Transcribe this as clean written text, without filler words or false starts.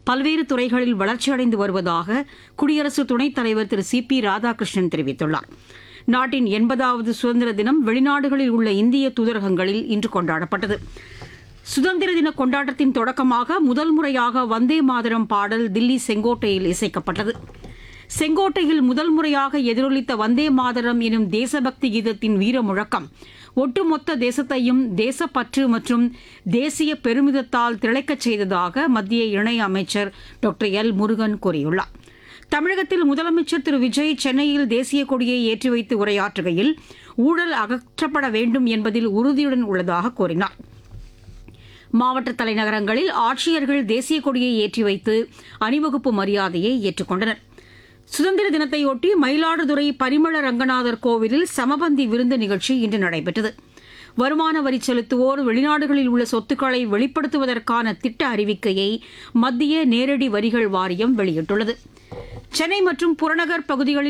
பல்வேறு துறைகளில் வளர்ச்சியடைந்து வருவதாக குடியரசு துணைத் தலைவர் திரு சி.பி. ராதாகிருஷ்ணன் தெரிவித்துள்ளார். நாட்டின் 80வது சுதந்திர தினம் வெளிநாடுகளில் உள்ள இந்திய தூதரகங்களில் இன்று கொண்டாடப்பட்டது. சுதந்திர தின கொண்டாட்டத்தின் தொடக்கமாக முதல் முறையாக வந்தே மாதரம் பாடல் தில்லி செங்கோட்டையில் இசைக்கப்பட்டது. செங்கோட்டையில் முதல் முறையாக எதிரொலித்த வந்தே மாதரம் எனும் தேசபக்தி கீதத்தின் வீர முழக்கம் ஒட்டுமொத்த தேசத்தையும் தேசப்பற்று மற்றும் தேசிய பெருமிதத்தால் திளைக்கச் செய்ததாக மத்திய இணையமைச்சர் டாக்டர் எல். முருகன் கூறியுள்ளார். தமிழகத்தில் முதலமைச்சர் திரு விஜய் சென்னையில் தேசிய கொடியை ஏற்றி வைத்து உரையாற்றுகையில் ஊழல் அகற்றப்பட வேண்டும் என்பதில் உறுதியுடன் உள்ளதாக கூறினார். மாவட்ட தலைநகரங்களில் ஆட்சியர்கள் தேசிய கொடியை ஏற்றி வைத்து அணிவகுப்பு மரியாதையை ஏற்றுக்கொண்டனர். சுதந்திர தினத்தையொட்டி மயிலாடுதுறை பரிமள ரங்கநாதர் கோவிலில் சமபந்தி விருந்து நிகழ்ச்சி இன்று நடைபெற்றது. வருமான வரி செலுத்துவோர் வெளிநாடுகளில் உள்ள சொத்துக்களை வெளிப்படுத்துவதற்கான திட்ட அறிவிக்கையை மத்திய நேரடி வரிகள் வாரியம் வெளியிட்டுள்ளது. சென்னை மற்றும் புறநகர் பகுதிகளில்